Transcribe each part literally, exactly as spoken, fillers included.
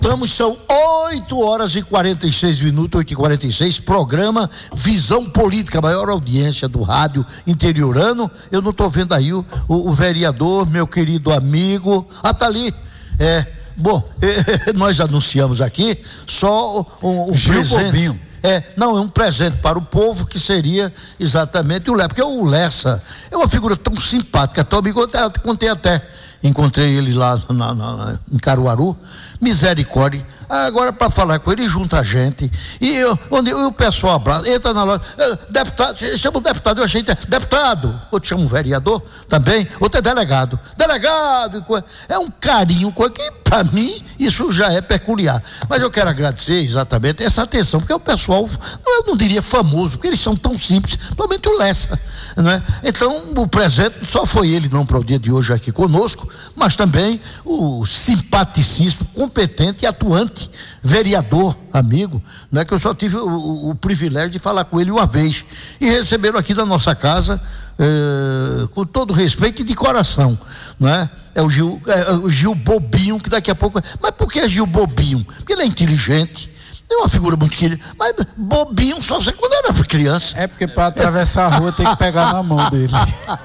Estamos, são oito horas e quarenta e seis minutos, oito e quarenta e seis, programa Visão Política, a maior audiência do rádio interiorano. Eu não estou vendo aí o, o, o vereador, meu querido amigo. Ah, tá ali. É, bom, é, nós anunciamos aqui só o, o Gil presente. Bobinho. É, não, é um presente para o povo, que seria exatamente o Lessa, porque o Lessa é uma figura tão simpática, tão amigo, eu contei até, encontrei ele lá na, na, em Caruaru, misericórdia. Agora, para falar com ele, junta a gente, e eu, onde o pessoal abraça, entra na loja, deputado, chama o deputado, eu achei, deputado, outro chama um vereador também, outro é delegado, delegado, é um carinho, que para mim isso já é peculiar, mas eu quero agradecer exatamente essa atenção, porque o pessoal, eu não diria famoso, porque eles são tão simples, somente o Lessa, não é? Então o presente só foi ele, não para o dia de hoje aqui conosco, mas também o simpaticíssimo, competente e atuante vereador, amigo, não é, que eu só tive o, o, o privilégio de falar com ele uma vez, e receberam aqui da nossa casa eh, com todo respeito e de coração, não é? É o Gil, é o Gil Bobinho, que daqui a pouco. Mas por que é Gil Bobinho? Porque ele é inteligente, é uma figura muito querida, mas bobinho só sei quando era criança. É porque para atravessar a rua tem que pegar na mão dele.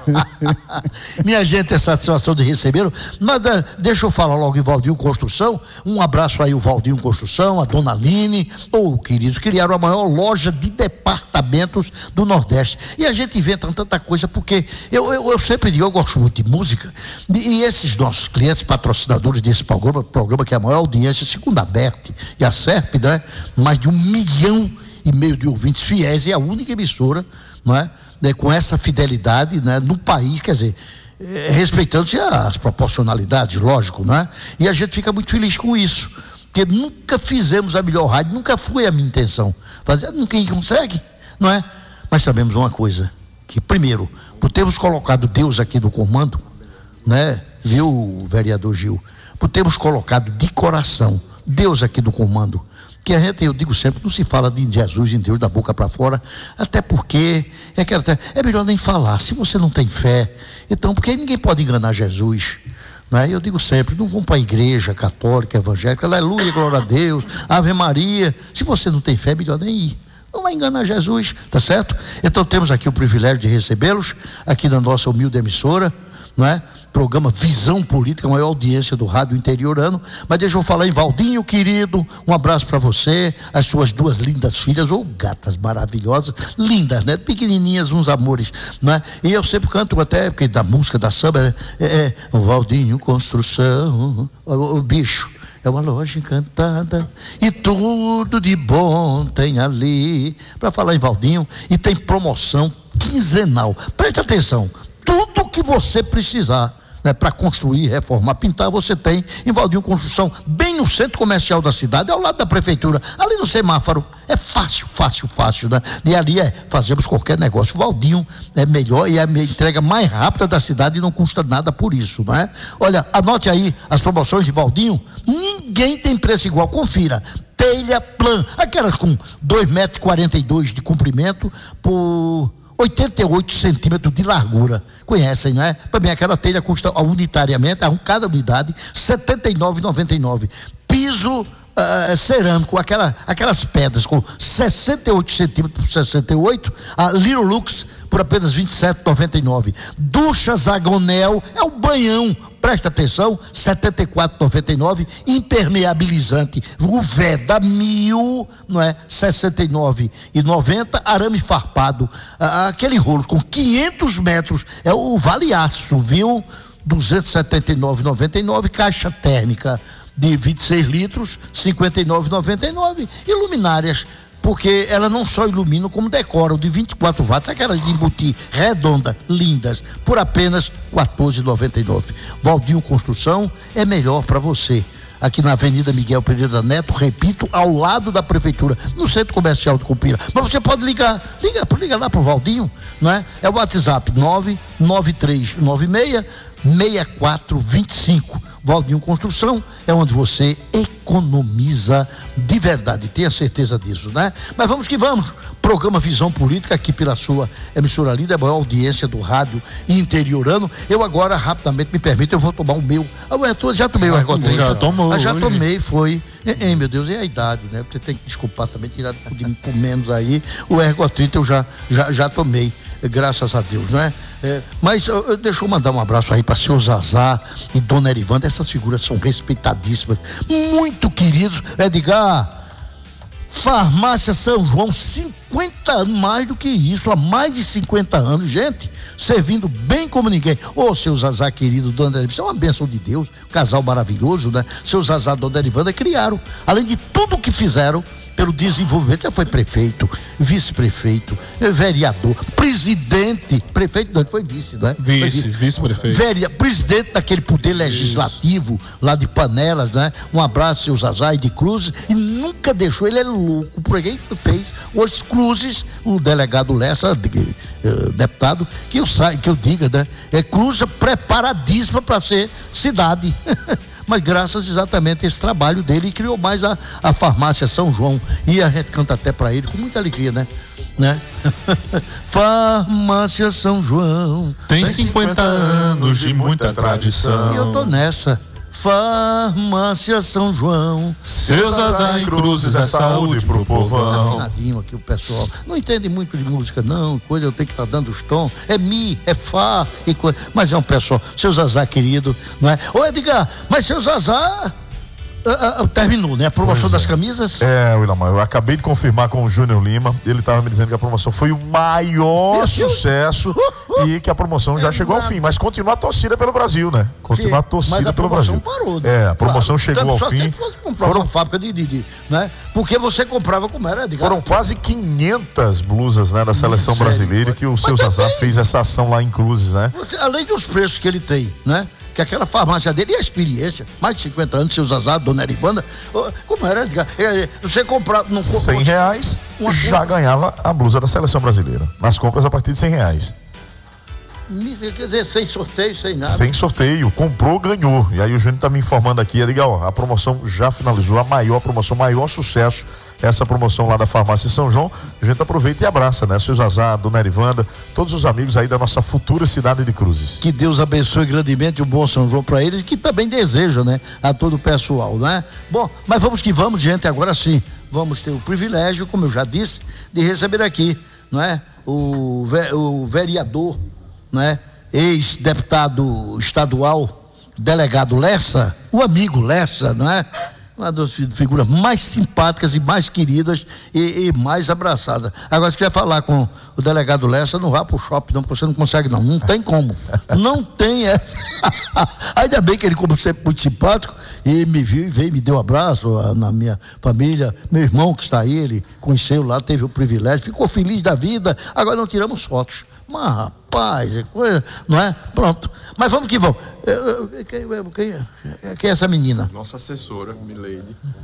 Minha gente, essa satisfação de recebê-lo. Mas deixa eu falar logo em Valdinho Construção. Um abraço aí, o Valdinho Construção, a dona Aline, ou queridos, criaram a maior loja de departamentos do Nordeste. E a gente inventa tanta coisa, porque eu, eu, eu sempre digo, eu gosto muito de música, e esses nossos clientes, patrocinadores desse programa, programa que é a maior audiência, segundo a Bert e a Serp, né? Mais de um milhão e meio de ouvintes fiéis, e a única emissora, não é, né, com essa fidelidade, né, no país, quer dizer, é, respeitando-se as proporcionalidades, lógico, não é? E a gente fica muito feliz com isso, porque nunca fizemos a melhor rádio, nunca foi a minha intenção fazer, nunca consegue, não é? Mas sabemos uma coisa, que primeiro, por termos colocado Deus aqui no comando, né, viu, vereador Gil, por termos colocado de coração Deus aqui no comando, que a gente, eu digo sempre, não se fala de Jesus em Deus da boca para fora, até porque é, que até, é melhor nem falar, se você não tem fé, então, porque ninguém pode enganar Jesus, não é? Eu digo sempre, não vão para a igreja católica, evangélica, aleluia, glória a Deus, Ave Maria, se você não tem fé, é melhor nem ir, não vai enganar Jesus, tá certo? Então temos aqui o privilégio de recebê-los, aqui na nossa humilde emissora, não é? Programa Visão Política, a maior audiência do rádio interiorano. Mas deixa eu falar em Valdinho, querido, um abraço para você, as suas duas lindas filhas, ou gatas maravilhosas, lindas, né? Pequenininhas, uns amores, não é? E eu sempre canto até, porque da música da samba, é, é o Valdinho Construção, o, o bicho, é uma loja encantada e tudo de bom tem ali, para falar em Valdinho, e tem promoção quinzenal, presta atenção, tudo que você precisar, né, para construir, reformar, pintar, você tem em Valdinho Construção, bem no centro comercial da cidade, ao lado da prefeitura, ali no semáforo. É fácil, fácil, fácil, né? E ali é, fazemos qualquer negócio. Valdinho é melhor e é a entrega mais rápida da cidade e não custa nada por isso, não é? Olha, anote aí as promoções de Valdinho, ninguém tem preço igual, confira. Telha Plan, aquelas com dois metros e quarenta e dois de comprimento por oitenta e oito centímetros de largura, conhecem, não é? Para mim aquela telha custa unitariamente, a cada unidade, setenta e nove reais e noventa e nove centavos. Piso uh, cerâmico, aquela, aquelas pedras com sessenta e oito centímetros por sessenta e oito, a Little Lux por apenas vinte e sete reais e noventa e nove centavos. Ducha Zagonel, é o banhão, presta atenção, setenta e quatro reais e noventa e nove centavos. Impermeabilizante, o Veda Mil, não é? sessenta e nove reais e noventa centavos. Arame farpado, ah, aquele rolo com quinhentos metros, é o Vale Aço, viu? duzentos e setenta e nove reais e noventa e nove centavos. Caixa térmica de vinte e seis litros, cinquenta e nove reais e noventa e nove centavos. E luminárias, porque ela não só ilumina, como decora, de vinte e quatro watts, aquelas de embutir redonda, lindas, por apenas quatorze reais e noventa e nove centavos. Valdinho Construção é melhor para você. Aqui na Avenida Miguel Pereira Neto, repito, ao lado da prefeitura, no centro comercial de Cupira. Mas você pode ligar, liga, liga lá pro Valdinho, não é? É o WhatsApp nove nove três nove seis seis quatro dois cinco. Valdinho Construção é onde você economiza de verdade, tenha certeza disso, né? Mas vamos que vamos. Programa Visão Política aqui pela sua emissora líder, a maior audiência do rádio interiorano. Eu agora, rapidamente, me permite, eu vou tomar o meu. Eu já tomei o Ergotril. Já tomou. Já hoje. tomei, foi. Ei, meu Deus, é a idade, né? Você tem que desculpar também, tirar de mim por menos aí. O Ergotril eu já, já, já tomei, graças a Deus, né? É, mas eu, eu, deixa eu mandar um abraço aí para o senhor Zazá e Dona Erivanda. Essas figuras são respeitadíssimas, muito queridos. Edgar, Farmácia São João, cinquenta anos, mais do que isso, há mais de cinquenta anos, gente, servindo bem como ninguém. Ô, seu Zazá querido, Dona Erivanda, isso é uma bênção de Deus, um casal maravilhoso, né? Seu Zazá e Dona Erivanda criaram, além de tudo que fizeram pelo desenvolvimento, já foi prefeito, vice-prefeito, vereador, presidente, prefeito não, foi vice, né? Vice, vice-prefeito. Vereador, presidente daquele poder legislativo, isso, lá de Panelas, né? Um abraço, seu Zazá e de Cruzes, e nunca deixou, ele é louco, por aí fez, hoje Cruzes, o delegado Lessa, de, uh, deputado, que eu, sa, que eu diga, né? É Cruzes preparadíssima para ser cidade. Mas graças exatamente a esse trabalho dele, criou mais a, a farmácia São João. E a gente canta até para ele com muita alegria, né? né? Farmácia São João tem cinquenta anos de muita tradição. E eu tô nessa. Farmácia São João, seus Zazá e Cruzes é saúde pro povão. Afinadinho aqui o pessoal não entende muito de música não, coisa eu tenho que estar tá dando os tons, é mi, é fá e coisa, mas é um pessoal, seu Zazá querido, não é? Ô Edgar, mas seu Zazá Uh, uh, terminou, né? A promoção pois das é. camisas. É, Willamar, eu acabei de confirmar com o Júnior Lima. Ele estava me dizendo que a promoção foi o maior sucesso e que a promoção já é chegou nada. ao fim. Mas continua a torcida pelo Brasil, né? Continua a torcida a pelo Brasil. Parou, né? É, a promoção claro. chegou então, ao fim. Foram uma fábrica de, de, de, né? Porque você comprava como era, Edgar. Foram quase quinhentas blusas, né, da seleção Sério, brasileira que o seu Zazá fez essa ação lá em Cruzes, né? Além dos preços que ele tem, né? Que aquela farmácia dele e a experiência, mais de cinquenta anos, seu Zazá, Dona Erivanda, como era, Edgar? Você comprava... Não, cem reais, uma, já ganhava a blusa da seleção brasileira. Nas compras a partir de cem reais. Quer dizer, sem sorteio, sem nada. Sem sorteio, comprou, ganhou. E aí o Júnior tá me informando aqui, é legal, a promoção já finalizou, a maior promoção, maior sucesso, essa promoção lá da Farmácia São João. A gente aproveita e abraça, né? Seu Zazá, Dona Erivanda, todos os amigos aí da nossa futura cidade de Cruzes. Que Deus abençoe grandemente o bom São João para eles, que também deseja, né? A todo o pessoal, né? Bom, mas vamos que vamos, gente, agora sim, vamos ter o privilégio, como eu já disse, de receber aqui, não é? O, ve o vereador, né? Ex-deputado estadual, delegado Lessa, o amigo Lessa, não é? Uma das figuras mais simpáticas e mais queridas e, e mais abraçadas. Agora, se quiser falar com o delegado Lessa, não vá pro shopping não, porque você não consegue não, não tem como, não tem essa. Ainda bem que ele, como sempre, muito simpático, e me viu e veio, me deu um abraço a, na minha família, meu irmão que está aí, ele conheceu lá, teve o privilégio, ficou feliz da vida. Agora não tiramos fotos. Mas, rapaz, é coisa, não é? Pronto. Mas vamos que vamos. Quem, quem, quem é essa menina? Nossa assessora, Mileide.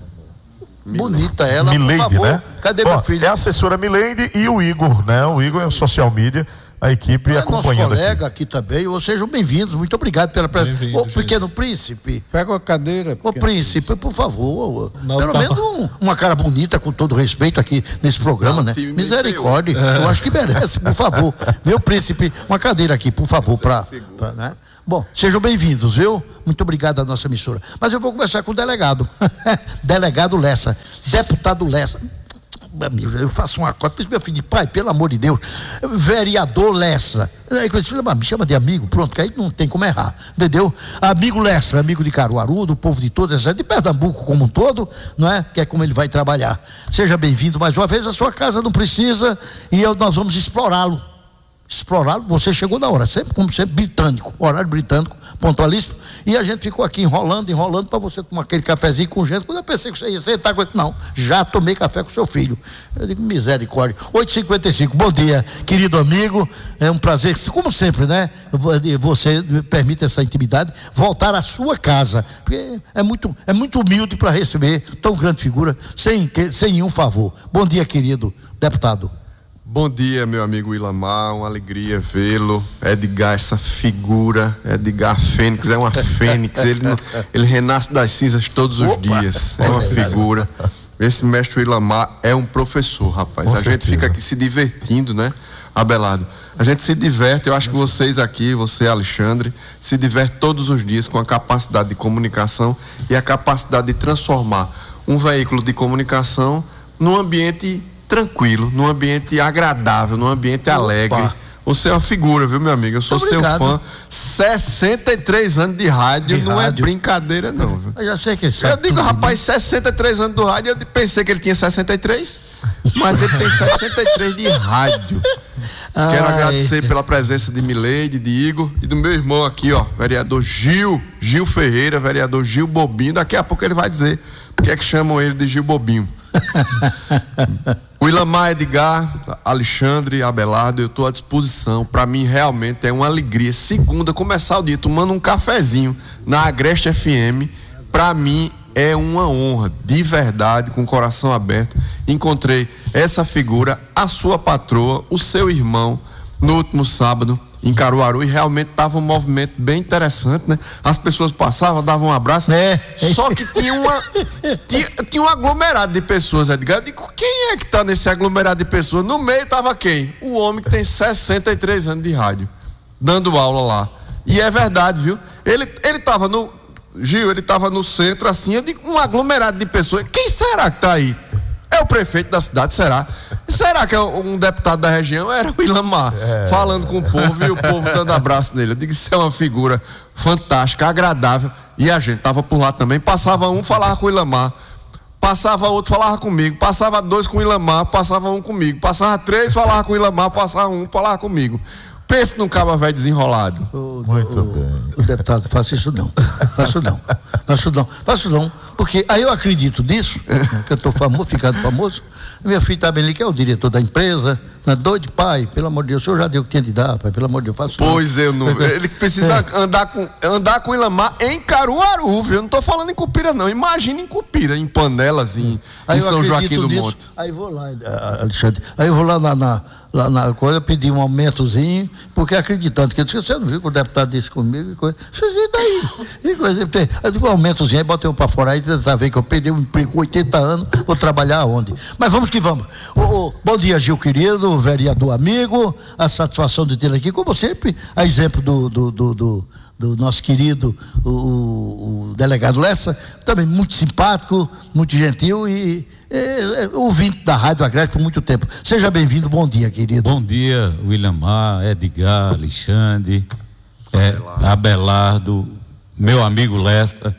Bonita ela, Mileide, por favor. Né? Cadê Bom, meu filho? É a assessora Mileide e o Igor, né? O Igor é o social media, a equipe é acompanhando nosso colega aqui. aqui também, ou sejam bem-vindos, muito obrigado pela presença. Ô, pequeno príncipe. Pega uma cadeira. Ô, príncipe, por favor, não, pelo tá... menos um, uma cara bonita, com todo respeito aqui nesse programa, não, né? Misericórdia, é. eu acho que merece, por favor. Meu príncipe, uma cadeira aqui, por favor, para, né? Bom, sejam bem-vindos, viu? Muito obrigado à nossa emissora. Mas eu vou começar com o delegado. Delegado Lessa, deputado Lessa. Amigo, eu faço uma cota, meu filho de pai, pelo amor de Deus, vereador Lessa, aí me chama de amigo, pronto, que aí não tem como errar, entendeu? Amigo Lessa, amigo de Caruaru, do povo de todas as, de Pernambuco como um todo, não é? Que é como ele vai trabalhar. Seja bem-vindo mais uma vez, a sua casa não precisa e eu, nós vamos explorá-lo. Explorá-lo, você chegou na hora, sempre como sempre, britânico, horário britânico, pontualíssimo, e a gente ficou aqui enrolando, enrolando para você tomar aquele cafezinho com gente. Quando eu pensei que você ia sentar com ele, não, já tomei café com seu filho. Eu digo, misericórdia. oito e cinquenta e cinco, bom dia, querido amigo, é um prazer, como sempre, né? Você permite essa intimidade, voltar à sua casa, porque é muito, é muito humilde para receber tão grande figura, sem, sem nenhum favor. Bom dia, querido deputado. Bom dia, meu amigo Ilamar, uma alegria vê-lo. Edgar, essa figura, Edgar Fênix, é uma fênix, ele, não, ele renasce das cinzas todos os Opa. dias, é uma figura. Esse mestre Ilamar é um professor, rapaz. Com a certeza. Gente fica aqui se divertindo, né, Abelardo? A gente se diverte, eu acho que vocês aqui, você, Alexandre, se diverte todos os dias com a capacidade de comunicação e a capacidade de transformar um veículo de comunicação num ambiente tranquilo, num ambiente agradável, num ambiente Opa. alegre. Você é uma figura, viu, meu amigo? Eu sou seu fã. sessenta e três anos de rádio, de não rádio. é brincadeira, não. Viu? Eu já sei que ele sabe. Eu digo, rapaz, sessenta e três anos do rádio, eu pensei que ele tinha sessenta e três, mas ele tem sessenta e três de rádio. Ai. Quero agradecer pela presença de Mileide, de Igor e do meu irmão aqui, ó, vereador Gil, Gil Ferreira, vereador Gil Bobinho. Daqui a pouco ele vai dizer porque é que chamam ele de Gil Bobinho. O Ilamar, Edgar, Alexandre, Abelardo, eu estou à disposição. Para mim realmente é uma alegria. Segunda, começar o dia tomando um cafezinho na Agreste F M, para mim é uma honra, de verdade, com o coração aberto. Encontrei essa figura, a sua patroa, o seu irmão, no último sábado em Caruaru, e realmente estava um movimento bem interessante, né? As pessoas passavam, davam um abraço, é. Só que tinha uma tinha, tinha um aglomerado de pessoas, Edgar. Eu digo, quem é que está nesse aglomerado de pessoas? No meio estava quem? O homem que tem sessenta e três anos de rádio, dando aula lá. E é verdade, viu? Ele ele estava no Gil, ele estava no centro assim, eu digo, um aglomerado de pessoas. Quem será que está aí? É o prefeito da cidade, será? Será que é um deputado da região? Era o Ilamar, é. falando com o povo e o povo dando abraço nele. Eu digo, isso é uma figura fantástica, agradável. E a gente estava por lá também. Passava um, falava com o Ilamar. Passava outro, falava comigo. Passava dois com o Ilamar, passava um comigo. Passava três, falava com o Ilamar, passava um, falava comigo. Pense num cabo velho desenrolado. O, Muito o, bem. O deputado, faça isso não. Faço não. Faço não. Faço não. Porque aí eu acredito nisso, que eu estou famoso, ficando famoso. Minha filha está bem ali, que é o diretor da empresa. Não é doido, pai? Pelo amor de Deus, o senhor já deu o que tinha de dar, pai. Pelo amor de Deus, faço Pois não. eu não. Ele precisa é. andar, com, andar com o Ilamar em Caruaru, viu? Eu não estou falando em Cupira, não. Imagina em Cupira, em Panelas, em, em São Joaquim do nisso. Monte. Aí vou lá, Alexandre. Aí eu vou lá na, na, lá na coisa, pedir um aumentozinho, porque acreditando que eu disse, você não viu que o deputado disse comigo e coisa. Você vê daí. E coisa. Eu digo, um aumentozinho, aí botei um para fora aí, tentar ver que eu perdi um emprego com oitenta anos, vou trabalhar aonde? Mas vamos que vamos. O, o, bom dia, Gil querido, vereador amigo, a satisfação de ter aqui, como sempre, a exemplo do, do, do, do, do nosso querido o, o delegado Lessa, também muito simpático, muito gentil e é, é, ouvinte da Rádio Agreste por muito tempo. Seja bem-vindo, bom dia, querido. Bom dia, Ilamar, Edgar, Alexandre, é, Abelardo, meu amigo Lessa.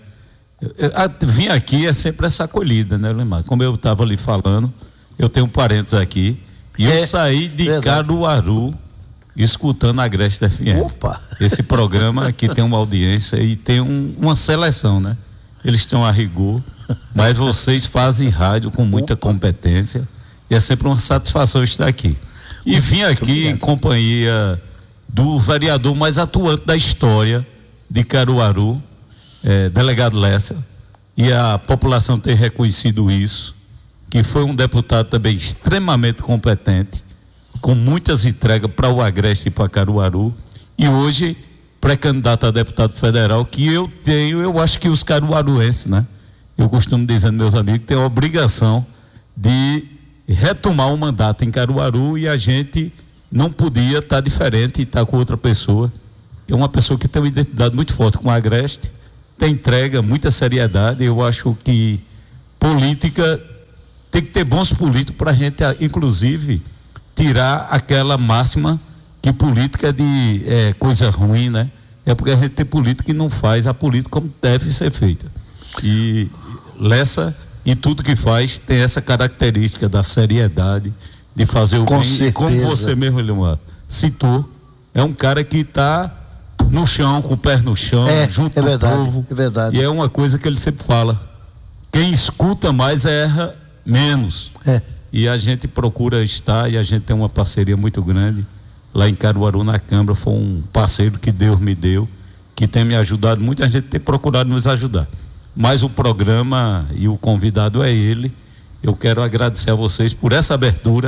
Vim aqui é sempre essa acolhida, né, Ilamar? Como eu estava ali falando, eu tenho parentes aqui e é, eu saí de verdade. Caruaru escutando a Agreste F M. Opa! Esse programa que tem uma audiência e tem um, uma seleção, né? Eles estão a rigor, mas vocês fazem rádio com muita Opa. competência e é sempre uma satisfação estar aqui. E vim aqui em companhia do vereador mais atuante da história de Caruaru, é, delegado Lessa, e a população tem reconhecido isso, que foi um deputado também extremamente competente, com muitas entregas para o Agreste e para Caruaru, e hoje pré-candidato a deputado federal, que eu tenho, eu acho que os caruaruenses, né? Eu costumo dizer, meus amigos, tem a obrigação de retomar um mandato em Caruaru e a gente não podia estar diferente e estar com outra pessoa. É uma pessoa que tem uma identidade muito forte com o Agreste, tem entrega, muita seriedade. Eu acho que política tem que ter bons políticos para a gente, inclusive, tirar aquela máxima que política é de é, coisa ruim, né? É porque a gente tem político que não faz a política como deve ser feita. E Lessa, em tudo que faz, tem essa característica da seriedade, de fazer o Com bem. certeza. E como você mesmo, Ilamar, citou, é um cara que está no chão, com o pé no chão, é, junto é com verdade, o povo. É verdade. E é uma coisa que ele sempre fala: quem escuta mais erra menos. É. E a gente procura estar, e a gente tem uma parceria muito grande lá em Caruaru, na Câmara. Foi um parceiro que Deus me deu, que tem me ajudado muito, a gente tem procurado nos ajudar. Mas o programa e o convidado é ele. Eu quero agradecer a vocês por essa abertura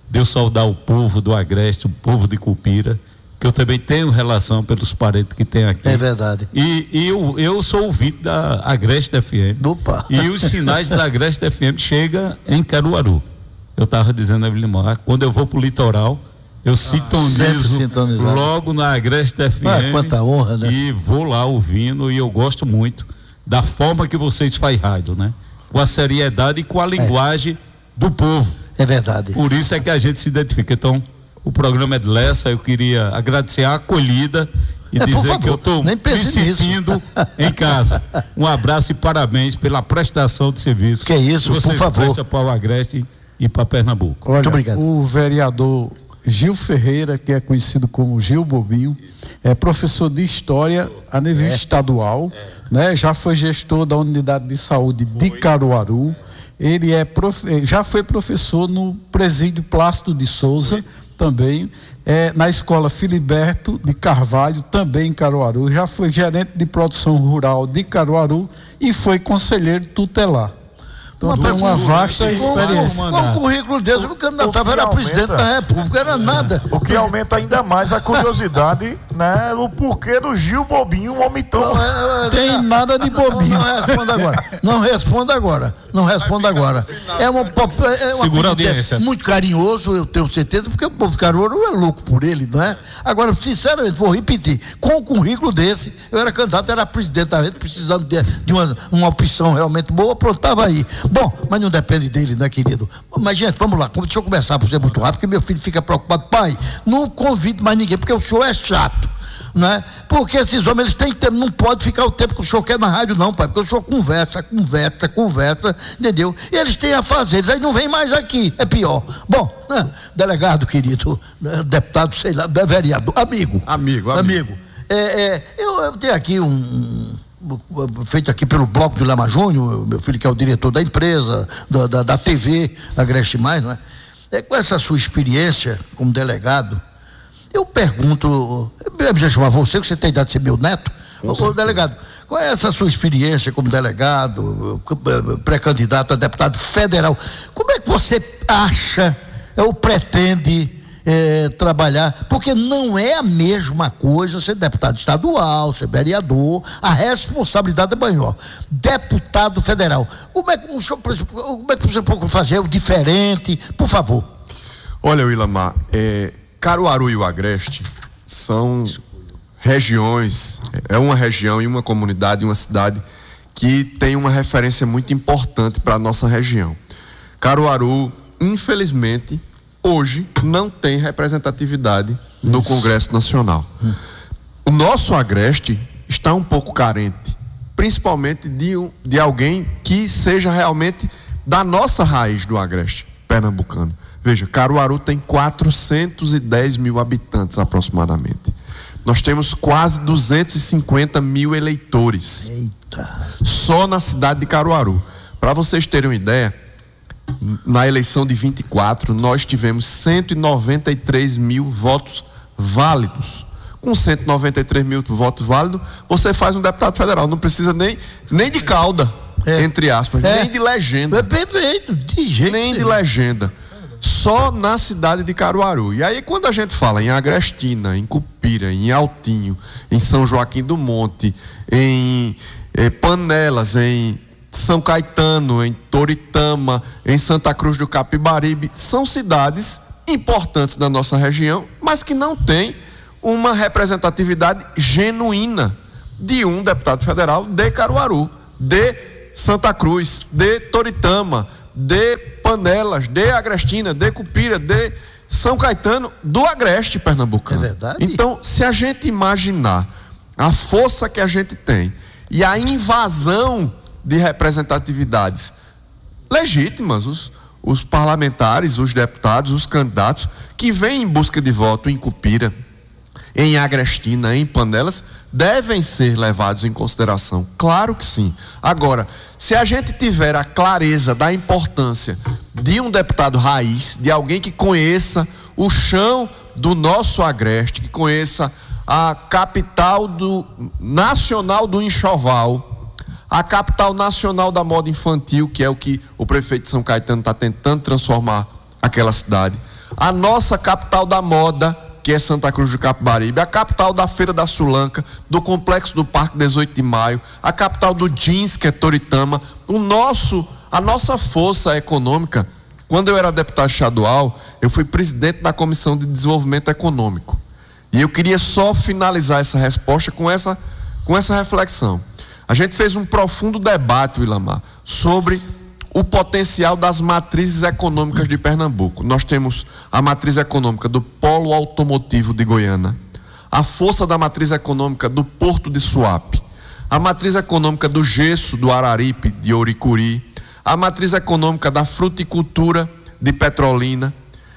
de eu saudar o povo do Agreste, o povo de Cupira, que eu também tenho relação pelos parentes que tem aqui. É verdade. E, e eu, eu sou ouvinte da Agreste F M. Opa. E os sinais da Agreste F M chegam em Caruaru. Eu estava dizendo a Vilimar, quando eu vou para o litoral, eu sintonizo ah, logo na Agreste F M. Ah, quanta honra, né? E vou lá ouvindo, e eu gosto muito da forma que vocês fazem rádio, né? Com a seriedade e com a linguagem é. do povo. É verdade. Por isso é que a gente se identifica. Então, o programa é de Lessa, eu queria agradecer a acolhida e é, dizer favor, que eu estou me sentindo em casa. Um abraço e parabéns pela prestação de serviço. Que é isso, que vocês por favor. prestam para o Agreste e para Pernambuco. Olha, muito obrigado. O vereador Gil Ferreira, que é conhecido como Gil Bobinho, é professor de História a nível é. estadual, é. né? Já foi gestor da Unidade de Saúde foi. de Caruaru. Ele é profe... já foi professor no Presídio Plácido de Souza, foi. também, é, na Escola Filiberto de Carvalho, também em Caruaru. Já foi gerente de produção rural de Caruaru e foi conselheiro tutelar. Uma, uma, uma vasta experiência. Com o currículo desse, o candidato era presidente da República, era nada. O que aumenta ainda mais a curiosidade, né? O porquê do Gil Bobinho, um homem tão... Não tem nada de bobinho. Não, não responda agora. Não responda agora. Não responda agora. É uma, é uma Segura a audiência. Muito carinhoso, eu tenho certeza, porque o povo de Caruaru é louco por ele, não é? Agora, sinceramente, vou repetir. Com o currículo desse, eu era candidato, era presidente da rede, precisando de, de uma, uma opção realmente boa, pronto, estava aí. Bom, mas não depende dele, né, querido? Mas, gente, vamos lá. Deixa eu começar por ser muito rápido, porque meu filho fica preocupado. Pai, não convido mais ninguém, porque o senhor é chato, né? Porque esses homens, eles têm tempo, não pode ficar o tempo que o senhor quer na rádio, não, pai, porque o senhor conversa, conversa, conversa, entendeu? E eles têm a fazer, eles aí não vêm mais aqui, é pior. Bom, né, delegado, querido, né, deputado, sei lá, vereador, amigo. Amigo, amigo. amigo. É, é, eu, eu tenho aqui um... feito aqui pelo Bloco do Lema Júnior, meu filho que é o diretor da empresa, da, da, da T V, Agreste Mais, não é? É? Com essa sua experiência como delegado, eu pergunto, eu já chamar você, que você tem idade de ser meu neto, ô, delegado, qual é essa sua experiência como delegado, pré-candidato a deputado federal? Como é que você acha, ou pretende É, trabalhar, porque não é a mesma coisa ser deputado estadual, ser vereador, a responsabilidade é maior. Deputado federal, como é que o senhor, como é que você procura fazer o diferente, por favor? Olha, Willamar, é, Caruaru e o Agreste são regiões, é uma região e uma comunidade, uma cidade que tem uma referência muito importante para a nossa região. Caruaru, infelizmente, hoje não tem representatividade no Isso. Congresso Nacional. Hum. O nosso Agreste está um pouco carente, principalmente de, um, de alguém que seja realmente da nossa raiz do Agreste pernambucano. Veja, Caruaru tem quatrocentos e dez mil habitantes aproximadamente. Nós temos quase duzentos e cinquenta mil eleitores. Eita. Só na cidade de Caruaru. Para vocês terem uma ideia, na eleição de vinte e quatro, nós tivemos cento e noventa e três mil votos válidos. Com cento e noventa e três mil votos válidos, você faz um deputado federal. Não precisa nem, nem de cauda, é. entre aspas, é. nem de legenda. É perfeito, de jeito nem nenhum. de legenda. Só na cidade de Caruaru. E aí, quando a gente fala em Agrestina, em Cupira, em Altinho, em São Joaquim do Monte, em eh, Panelas, em São Caetano, em Toritama, em Santa Cruz do Capibaribe, são cidades importantes da nossa região, mas que não têm uma representatividade genuína de um deputado federal de Caruaru, de Santa Cruz, de Toritama, de Panelas, de Agrestina, de Cupira, de São Caetano, do Agreste pernambucano. É verdade. Então, se a gente imaginar a força que a gente tem e a invasão de representatividades legítimas, os, os parlamentares, os deputados, os candidatos que vêm em busca de voto em Cupira, em Agrestina, em Panelas, devem ser levados em consideração. Claro que sim. Agora, se a gente tiver a clareza da importância de um deputado raiz, de alguém que conheça o chão do nosso Agreste, que conheça a capital do, nacional do enxoval, a capital nacional da moda infantil, que é o que o prefeito de São Caetano está tentando transformar aquela cidade, a nossa capital da moda, que é Santa Cruz do Capibaribe, a capital da Feira da Sulanca, do Complexo do Parque dezoito de maio, a capital do jeans, que é Toritama, o nosso, a nossa força econômica. Quando eu era deputado estadual, eu fui presidente da Comissão de Desenvolvimento Econômico. E eu queria só finalizar essa resposta com essa, com essa reflexão. A gente fez um profundo debate, Ilamar, sobre o potencial das matrizes econômicas de Pernambuco. Nós temos a matriz econômica do Polo Automotivo de Goiânia, a força da matriz econômica do Porto de Suape, a matriz econômica do gesso do Araripe, de Ouricuri, a matriz econômica da fruticultura de Petrolina,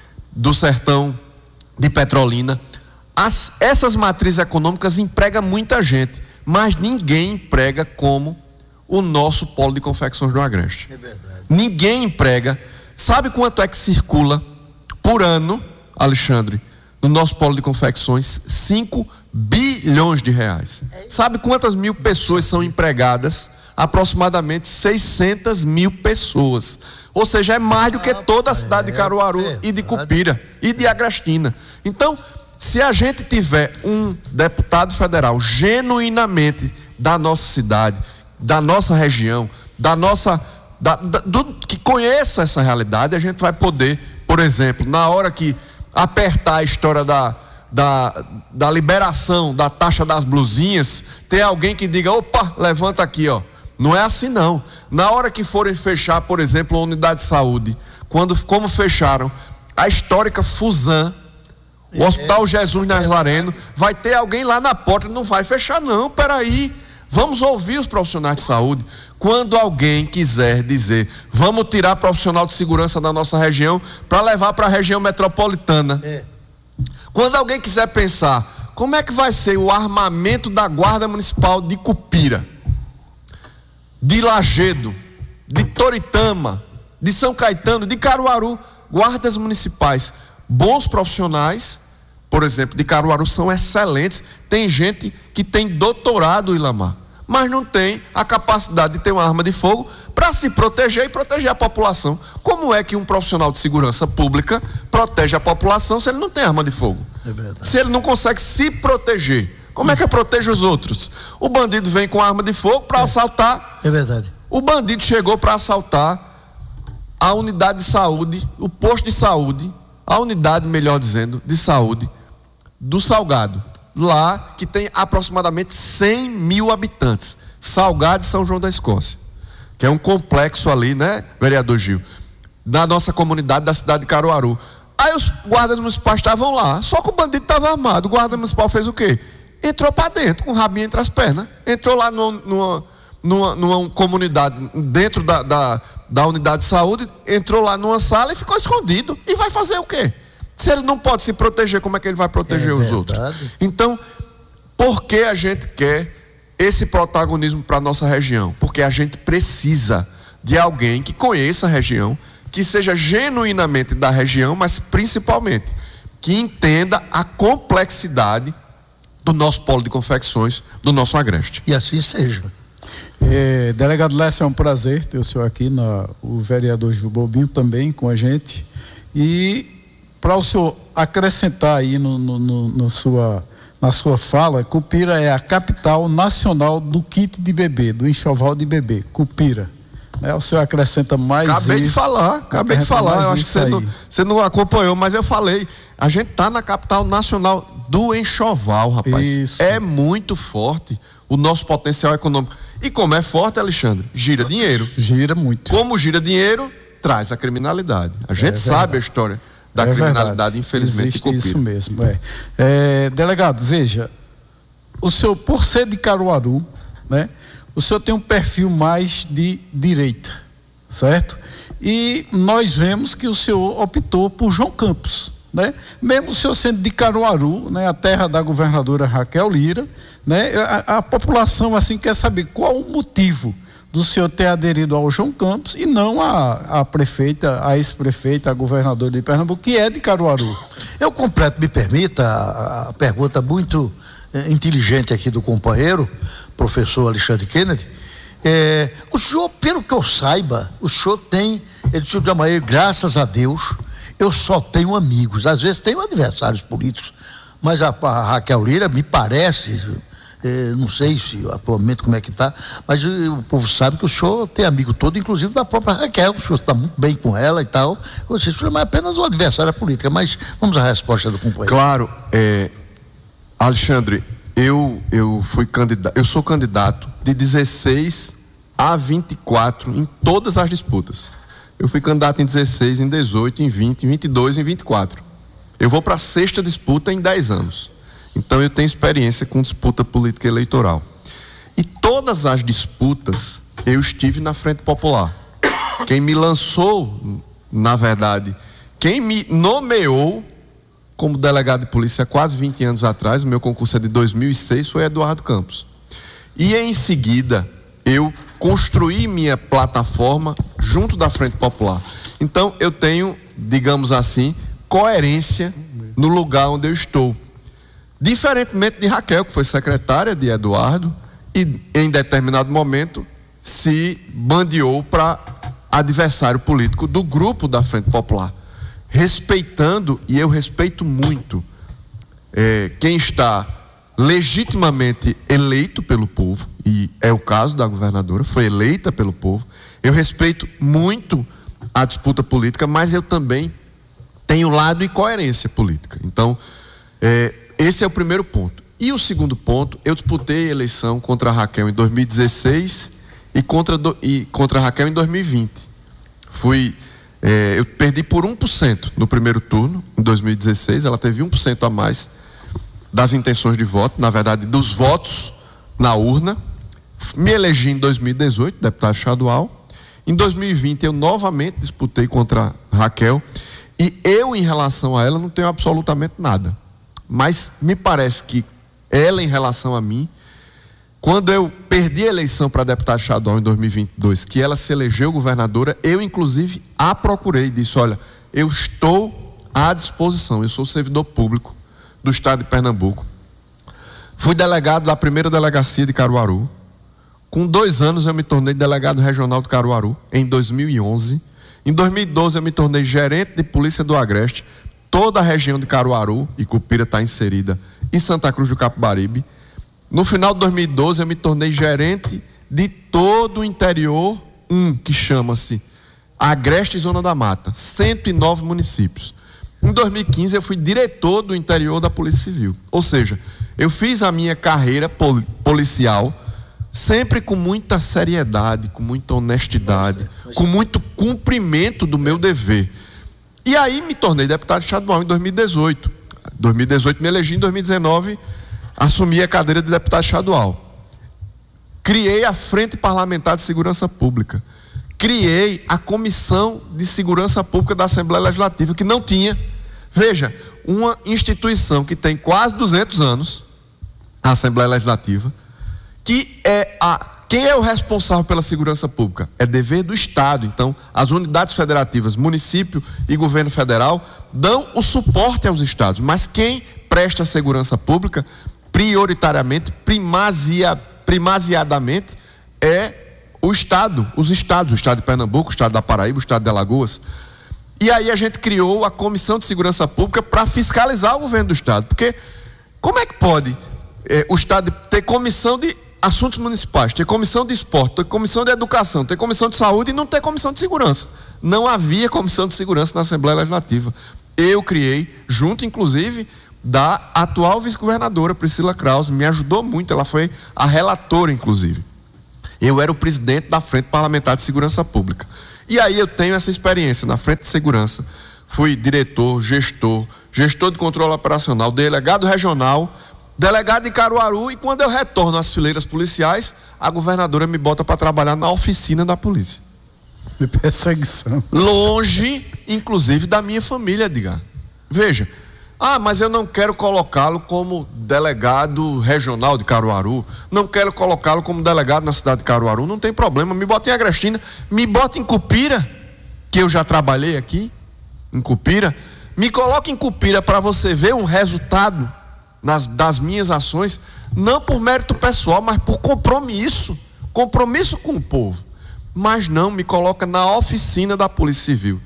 do sertão de Petrolina. As, essas matrizes econômicas empregam muita gente, mas ninguém emprega como o nosso polo de confecções do Agreste. É verdade. Ninguém emprega. Sabe quanto é que circula por ano, Alexandre, no nosso polo de confecções? cinco bilhões de reais. Sabe quantas mil pessoas são empregadas? Aproximadamente seiscentas mil pessoas. Ou seja, é mais do que toda a cidade de Caruaru e de Cupira e de Agrestina. Então, se a gente tiver um deputado federal genuinamente da nossa cidade, da nossa região, da nossa, da, da, do, que conheça essa realidade, a gente vai poder, por exemplo, na hora que apertar a história da, da, da liberação da taxa das blusinhas, ter alguém que diga, opa, levanta aqui, ó. Não é assim não. Na hora que forem fechar, por exemplo, a unidade de saúde, quando, como fecharam a histórica Fusan, o Hospital Jesus Nazareno, vai ter alguém lá na porta, não vai fechar não, peraí, vamos ouvir os profissionais de saúde. Quando alguém quiser dizer, vamos tirar profissional de segurança da nossa região para levar para a região metropolitana. É. Quando alguém quiser pensar, como é que vai ser o armamento da Guarda Municipal de Cupira, de Lagedo, de Toritama, de São Caetano, de Caruaru, guardas municipais, bons profissionais, por exemplo, de Caruaru são excelentes. Tem gente que tem doutorado, Ilamar, mas não tem a capacidade de ter uma arma de fogo para se proteger e proteger a população. Como é que um profissional de segurança pública protege a população se ele não tem arma de fogo? É verdade. Se ele não consegue se proteger, como é que protege os outros? O bandido vem com arma de fogo para é. assaltar. É verdade. O bandido chegou para assaltar a unidade de saúde, o posto de saúde, a unidade, melhor dizendo, de saúde do Salgado, lá que tem aproximadamente cem mil habitantes, Salgado e São João da Escócia, que é um complexo ali, né, vereador Gil, da nossa comunidade da cidade de Caruaru. Aí os guardas municipais estavam lá, só que o bandido estava armado. O guarda municipal fez o quê? Entrou para dentro, com o rabinho entre as pernas, entrou lá numa, numa, numa, numa comunidade, dentro da, da, da unidade de saúde, entrou lá numa sala e ficou escondido. E vai fazer o quê? Se ele não pode se proteger, como é que ele vai proteger é os outros? Então, por que a gente quer esse protagonismo para a nossa região? Porque a gente precisa de alguém que conheça a região, que seja genuinamente da região, mas principalmente que entenda a complexidade do nosso polo de confecções, do nosso Agreste. E assim seja. É, delegado Lécio, é um prazer ter o senhor aqui, na, o vereador Gil Bobinho também com a gente. E para o senhor acrescentar aí no, no, no, no sua, na sua fala, Cupira é a capital nacional do kit de bebê, do enxoval de bebê, Cupira. É, o senhor acrescenta mais Acabei isso. de falar, acabei de falar. Eu acho que você não, você não acompanhou, mas eu falei. A gente está na capital nacional do enxoval, rapaz. Isso. É muito forte o nosso potencial econômico. E como é forte, Alexandre, gira dinheiro. Gira muito. Como gira dinheiro, traz a criminalidade. A gente é sabe a história da é criminalidade, verdade. Infelizmente. Existe isso mesmo. É. É, delegado, veja, o senhor, por ser de Caruaru, né? O senhor tem um perfil mais de direita, certo? E nós vemos que o senhor optou por João Campos, né? Mesmo o senhor sendo de Caruaru, né? A terra da governadora Raquel Lira, né? A, a população assim quer saber qual o motivo do senhor ter aderido ao João Campos e não a, a prefeita, a ex-prefeita, a governadora de Pernambuco, que é de Caruaru. Eu completo, me permita, a, a pergunta muito é, inteligente aqui do companheiro, professor Alexandre Kennedy. É, o senhor, pelo que eu saiba, o senhor tem, ele se chama, graças a Deus, eu só tenho amigos, às vezes tenho adversários políticos, mas a, a Raquel Lira me parece, eh, não sei se atualmente como é que está, mas o povo sabe que o senhor tem amigo todo, inclusive da própria Raquel, o senhor está muito bem com ela e tal, vocês mas é apenas uma adversária política, mas vamos à resposta do companheiro. Claro, é, Alexandre, eu, eu fui candidato, eu sou candidato de dezesseis a vinte e quatro em todas as disputas. Eu fui candidato em dezesseis, em dezoito, em vinte, em vinte e dois, em vinte e quatro. Eu vou para a sexta disputa em dez anos. Então eu tenho experiência com disputa política eleitoral. E todas as disputas eu estive na Frente Popular. Quem me lançou, na verdade, quem me nomeou como delegado de polícia há quase vinte anos atrás, o meu concurso é de dois mil e seis, foi Eduardo Campos. E em seguida, eu construí minha plataforma junto da Frente Popular. Então eu tenho, digamos assim, coerência no lugar onde eu estou. Diferentemente de Raquel, que foi secretária de Eduardo e em determinado momento se bandeou para adversário político do grupo da Frente Popular. Respeitando, e eu respeito muito, é, quem está legitimamente eleito pelo povo, e é o caso da governadora, foi eleita pelo povo. Eu respeito muito a disputa política, mas eu também tenho lado e coerência política. Então, é, esse é o primeiro ponto. E o segundo ponto, eu disputei a eleição contra a Raquel em dois mil e dezesseis e contra, do, e contra a Raquel em dois mil e vinte. Fui, é, eu perdi por um por cento no primeiro turno, em dois mil e dezesseis, ela teve um por cento a mais das intenções de voto, na verdade, dos votos na urna. Me elegi em dois mil e dezoito, deputado estadual. Em dois mil e vinte, eu novamente disputei contra a Raquel. E eu, em relação a ela, não tenho absolutamente nada. Mas me parece que ela, em relação a mim, quando eu perdi a eleição para deputado estadual em dois mil e vinte e dois, que ela se elegeu governadora, eu, inclusive, a procurei e disse: olha, eu estou à disposição, eu sou servidor público do estado de Pernambuco. Fui delegado da primeira delegacia de Caruaru. Com dois anos eu me tornei delegado regional de Caruaru, em dois mil e onze. Em dois mil e doze eu me tornei gerente de polícia do Agreste. Toda a região de Caruaru, e Cupira está inserida, e Santa Cruz do Capibaribe. No final de dois mil e doze eu me tornei gerente de todo o interior um, que chama-se Agreste e Zona da Mata, cento e nove municípios. Em dois mil e quinze eu fui diretor do interior da Polícia Civil. Ou seja, eu fiz a minha carreira pol- policial sempre com muita seriedade, com muita honestidade, com muito cumprimento do meu dever. E aí me tornei deputado estadual em dois mil e dezoito. Em dois mil e dezoito me elegi, em dois mil e dezenove assumi a cadeira de deputado estadual. Criei a Frente Parlamentar de Segurança Pública. Criei a Comissão de Segurança Pública da Assembleia Legislativa, que não tinha. Veja, uma instituição que tem quase duzentos anos, a Assembleia Legislativa, que é a... Quem é o responsável pela segurança pública? É dever do Estado. Então, as unidades federativas, município e governo federal, dão o suporte aos estados. Mas quem presta a segurança pública, prioritariamente, primazia, primasiadamente, é o Estado, os estados, o Estado de Pernambuco, o Estado da Paraíba, o Estado de Alagoas. E aí a gente criou a Comissão de Segurança Pública para fiscalizar o governo do Estado. Porque como é que pode é, o Estado ter comissão de assuntos municipais, ter comissão de esporte, ter comissão de educação, ter comissão de saúde e não ter comissão de segurança? Não havia comissão de segurança na Assembleia Legislativa. Eu criei, junto inclusive da atual vice-governadora Priscila Krause, me ajudou muito, ela foi a relatora inclusive. Eu era o presidente da Frente Parlamentar de Segurança Pública. E aí eu tenho essa experiência na Frente de Segurança. Fui diretor, gestor, gestor de controle operacional, delegado regional, delegado de Caruaru, e quando eu retorno às fileiras policiais, a governadora me bota para trabalhar na oficina da polícia. De perseguição. Longe, inclusive, da minha família, Edgar. Veja, ah, mas eu não quero colocá-lo como delegado regional de Caruaru, não quero colocá-lo como delegado na cidade de Caruaru, não tem problema, me bota em Agrestina, me bota em Cupira, que eu já trabalhei aqui, em Cupira, me coloca em Cupira para você ver um resultado Nas, das minhas ações, não por mérito pessoal, mas por compromisso, compromisso com o povo. Mas não me coloca na oficina da Polícia Civil.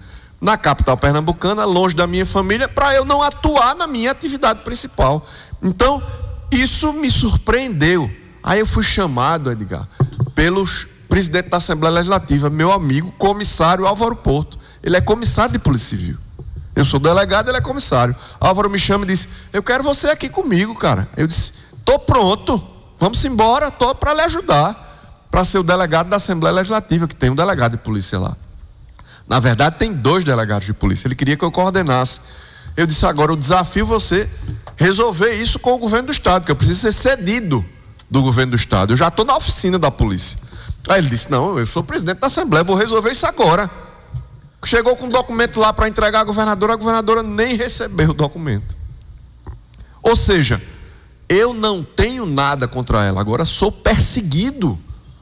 na capital pernambucana, longe da minha família, para eu não atuar na minha atividade principal. Então, isso me surpreendeu. Aí eu fui chamado, Edgar, pelo presidente da Assembleia Legislativa, meu amigo, comissário Álvaro Porto. Ele é comissário de Polícia Civil. Eu sou delegado, ele é comissário. Álvaro me chama e disse: eu quero você aqui comigo, cara. Eu disse: tô pronto, vamos embora, tô para lhe ajudar, para ser o delegado da Assembleia Legislativa, que tem um delegado de polícia lá. Na verdade, tem dois delegados de polícia. Ele queria que eu coordenasse. Eu disse: agora eu desafio você resolver isso com o governo do estado, que eu preciso ser cedido do governo do estado. Eu já estou na oficina da polícia. Aí ele disse: não, eu sou presidente da Assembleia, vou resolver isso agora. Chegou com um documento lá para entregar à governadora, a governadora nem recebeu o documento. Ou seja, eu não tenho nada contra ela, agora sou perseguido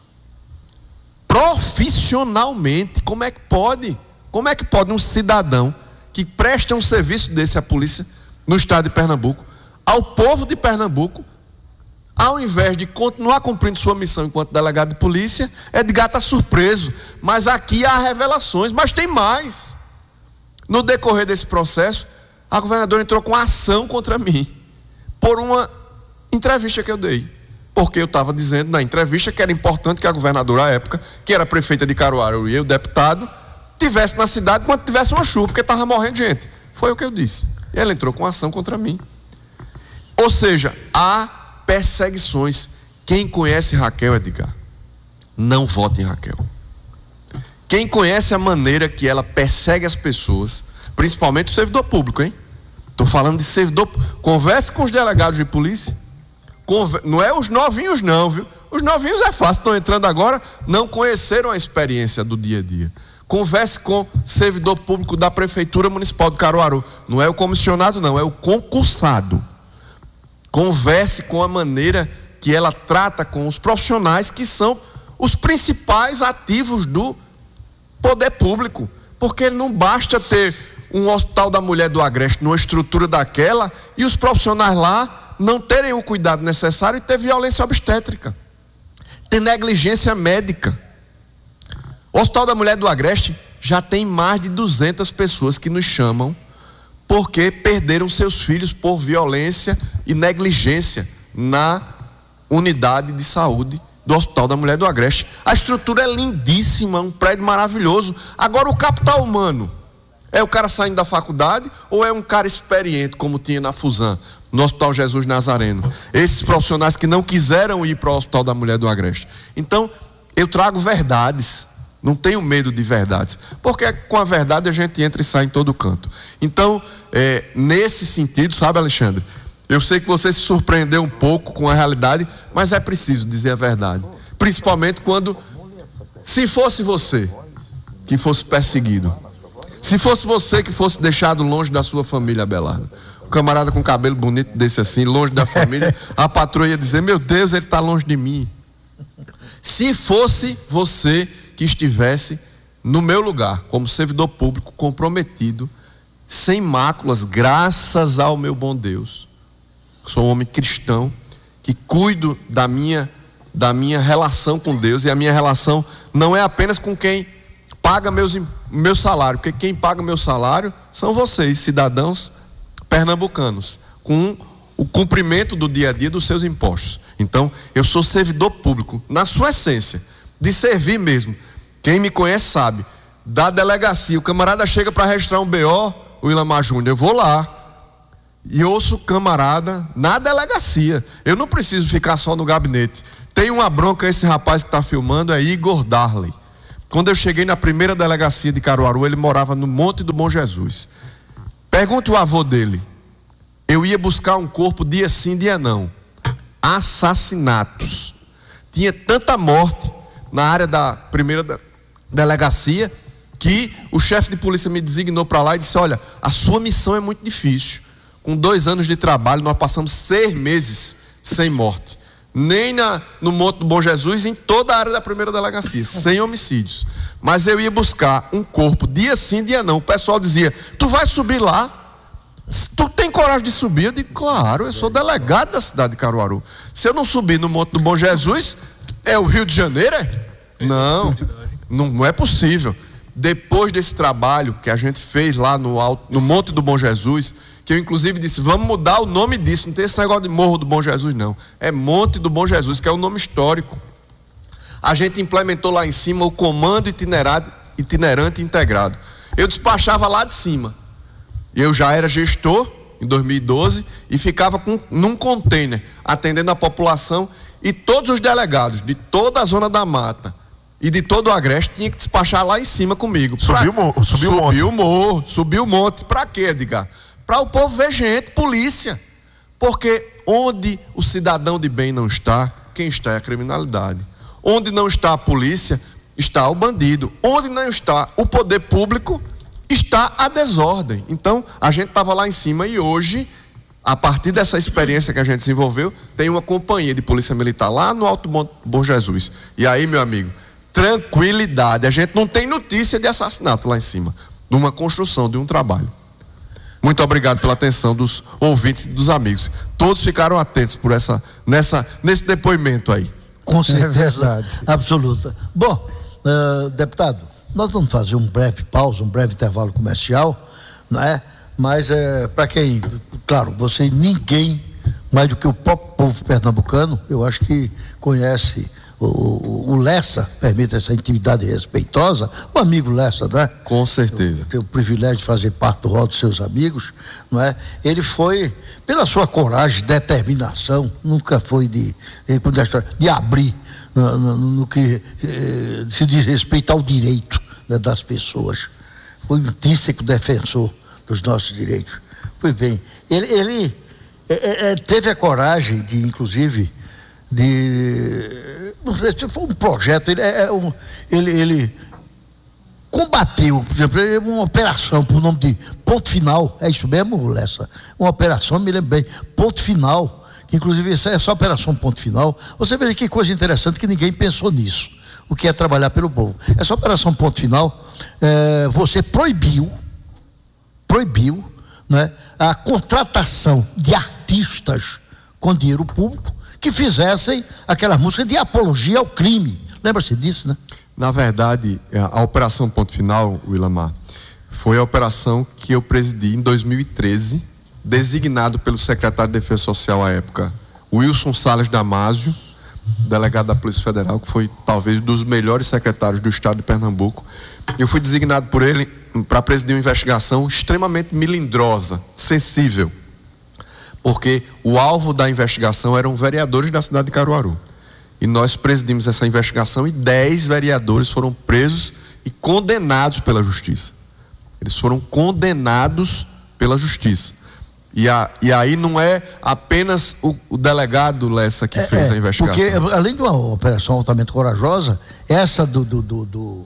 profissionalmente. Como é que pode? Como é que pode um cidadão que presta um serviço desse à polícia no estado de Pernambuco, ao povo de Pernambuco, ao invés de continuar cumprindo sua missão enquanto delegado de polícia, Edgar está surpreso. Mas aqui há revelações, mas tem mais. No decorrer desse processo, a governadora entrou com ação contra mim, por uma entrevista que eu dei. Porque eu estava dizendo na entrevista que era importante que a governadora à época, que era prefeita de Caruaru, e eu, deputado, tivesse na cidade quando tivesse uma chuva, porque estava morrendo gente. Foi o que eu disse. E ela entrou com ação contra mim. Ou seja, há perseguições. Quem conhece Raquel, Edgar, não vote em Raquel. Quem conhece a maneira que ela persegue as pessoas, principalmente o servidor público, hein? Estou falando de servidor. Converse com os delegados de polícia. Conver... Não é os novinhos não, viu? Os novinhos é fácil, estão entrando agora, não conheceram a experiência do dia a dia. Converse com o servidor público da Prefeitura Municipal de Caruaru. Não é o comissionado não, é o concursado. Converse com a maneira que ela trata com os profissionais que são os principais ativos do poder público. Porque não basta ter um hospital da mulher do Agreste numa estrutura daquela e os profissionais lá não terem o cuidado necessário e ter violência obstétrica, ter negligência médica. O Hospital da Mulher do Agreste já tem mais de duzentas pessoas que nos chamam porque perderam seus filhos por violência e negligência na unidade de saúde do Hospital da Mulher do Agreste. A estrutura é lindíssima, um prédio maravilhoso. Agora, o capital humano é o cara saindo da faculdade ou é um cara experiente, como tinha na Fusan, no Hospital Jesus Nazareno? Esses profissionais que não quiseram ir para o Hospital da Mulher do Agreste. Então, eu trago verdades. Não tenho medo de verdades, porque com a verdade a gente entra e sai em todo canto. Então, é, nesse sentido, sabe, Alexandre, eu sei que você se surpreendeu um pouco com a realidade, mas é preciso dizer a verdade, principalmente quando, se fosse você que fosse perseguido, se fosse você que fosse deixado longe da sua família, Abelardo, um camarada com cabelo bonito desse assim, longe da família, a patroa ia dizer: meu Deus, ele está longe de mim. Se fosse você que estivesse no meu lugar, como servidor público comprometido, sem máculas, graças ao meu bom Deus. Sou um homem cristão, que cuido da minha, da minha relação com Deus, e a minha relação não é apenas com quem paga meus, meu salário, porque quem paga meu salário são vocês, cidadãos pernambucanos, com o cumprimento do dia a dia dos seus impostos. Então, eu sou servidor público, na sua essência, de servir mesmo. Quem me conhece sabe, da delegacia, o camarada chega para registrar um B O, o Ilamar Júnior, eu vou lá e ouço o camarada na delegacia. Eu não preciso ficar só no gabinete. Tem uma bronca, esse rapaz que está filmando é Igor Darley. Quando eu cheguei na primeira delegacia de Caruaru, ele morava no Monte do Bom Jesus. Pergunte o avô dele. Eu ia buscar um corpo dia sim, dia não. Assassinatos. Tinha tanta morte na área da primeira da delegacia que o chefe de polícia me designou para lá e disse: olha, a sua missão é muito difícil. Com dois anos de trabalho, nós passamos seis meses sem morte. Nem na, no Monte do Bom Jesus, em toda a área da primeira delegacia, sem homicídios. Mas eu ia buscar um corpo, dia sim, dia não. O pessoal dizia: tu vai subir lá? Tu tem coragem de subir? Eu digo: claro, eu sou delegado da cidade de Caruaru. Se eu não subir no Monte do Bom Jesus, é o Rio de Janeiro? É? Não, não, não é possível. depois desse trabalho que a gente fez lá no, alto, no Monte do Bom Jesus, que eu inclusive disse, vamos mudar o nome disso, não tem esse negócio de Morro do Bom Jesus não, é Monte do Bom Jesus, que é o nome histórico. A gente implementou lá em cima o comando itinerante, itinerante integrado. Eu despachava lá de cima. Eu já era gestor em dois mil e doze e ficava com, num container atendendo a população, e todos os delegados de toda a zona da mata e de todo o Agreste tinham que despachar lá em cima comigo. Subiu, pra, subiu, subiu o monte. Subiu o morro, subiu o monte. Pra quê, Edgar? Para o povo ver gente, polícia. Porque onde o cidadão de bem não está, quem está é a criminalidade. Onde não está a polícia, está o bandido. Onde não está o poder público, está a desordem. Então, a gente estava lá em cima e hoje, a partir dessa experiência que a gente desenvolveu, tem uma companhia de polícia militar lá no Alto Bom Jesus. E aí, meu amigo, tranquilidade. A gente não tem notícia de assassinato lá em cima, de uma construção, de um trabalho. Muito obrigado pela atenção dos ouvintes e dos amigos. Todos ficaram atentos por essa, nessa, nesse depoimento aí. Com certeza absoluta. Bom, uh, deputado, nós vamos fazer um breve pausa, um breve intervalo comercial, não é? Mas é, para quem, claro, você, ninguém mais do que o próprio povo pernambucano, eu acho que conhece o, o, o Lessa, permite essa intimidade respeitosa, o amigo Lessa, não é? Com certeza. Eu tenho o privilégio de fazer parte do rol dos seus amigos, não é? Ele foi, pela sua coragem, determinação, nunca foi de, de, de abrir no, no, no que eh, se diz respeito ao direito, né, das pessoas. Foi um intrínseco defensor dos nossos direitos. Pois bem, ele, ele é, é, teve a coragem de, inclusive, de, não sei se foi um projeto, ele, é, um, ele, ele combateu, por exemplo, uma operação por nome de Ponto Final, é isso mesmo, Lessa? Uma operação, me lembrei, Ponto Final, que inclusive essa, essa operação Ponto Final, você veja que coisa interessante que ninguém pensou nisso, o que é trabalhar pelo povo. Essa operação Ponto Final, é, você proibiu, proibiu, né, a contratação de artistas com dinheiro público que fizessem aquela música de apologia ao crime. Lembra-se disso, né? Na verdade, a Operação Ponto Final, Willamar, foi a operação que eu presidi em dois mil e treze, designado pelo secretário de Defesa Social à época, Wilson Salles Damásio, delegado da Polícia Federal, que foi talvez um dos melhores secretários do estado de Pernambuco. Eu fui designado por ele para presidir uma investigação extremamente melindrosa, sensível, porque o alvo da investigação eram vereadores da cidade de Caruaru. E nós presidimos essa investigação e dez vereadores foram presos e condenados pela justiça. Eles foram condenados pela justiça. E, a, e aí não é apenas o, o delegado Lessa que é, fez é, a investigação. Porque além de uma operação altamente corajosa, essa do, do, do, do,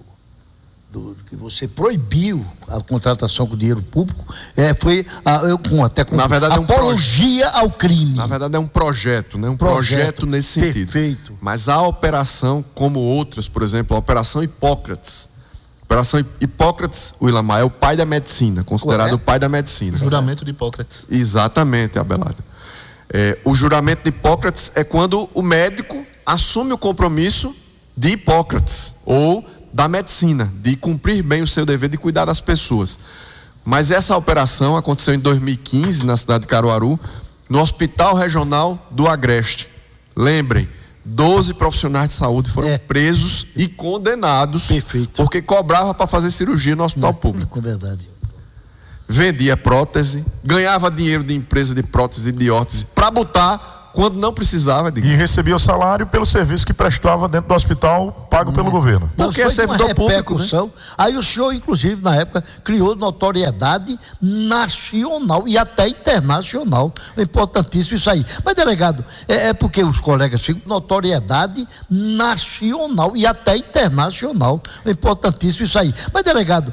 do que você proibiu a contratação com dinheiro público, é, foi a, eu, com, até com na verdade, apologia é um ao crime. Na verdade é um projeto, né? um projeto, projeto nesse sentido. Perfeito. Mas a operação, como outras, por exemplo, a Operação Hipócrates. Operação Hipócrates, o Willamar, é o pai da medicina, considerado Ué? o pai da medicina. Juramento de Hipócrates. Exatamente, Abelardo. É, o juramento de Hipócrates é quando o médico assume o compromisso de Hipócrates, ou da medicina, de cumprir bem o seu dever de cuidar das pessoas. Mas essa operação aconteceu em dois mil e quinze, na cidade de Caruaru, no Hospital Regional do Agreste. Lembrem, doze profissionais de saúde foram é. presos e condenados. Perfeito. Porque cobrava para fazer cirurgia no hospital é, público. É verdade. Vendia prótese, ganhava dinheiro de empresa de prótese e de órtese para botar quando não precisava. De... E recebia o salário pelo serviço que prestava dentro do hospital, pago hum. pelo governo. Porque é servidor público, né? Aí o senhor, inclusive, na época, criou notoriedade nacional e até internacional. É importantíssimo isso aí. Mas, delegado, é, é porque os colegas ficam notoriedade nacional e até internacional. É importantíssimo isso aí. Mas, delegado,